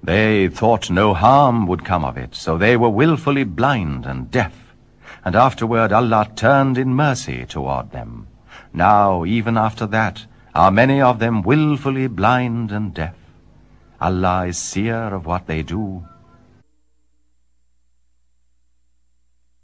They thought no harm would come of it, so they were willfully blind and deaf. And afterward Allah turned in mercy toward them. Now, even after that, are many of them willfully blind and deaf. Allah is seer of what they do.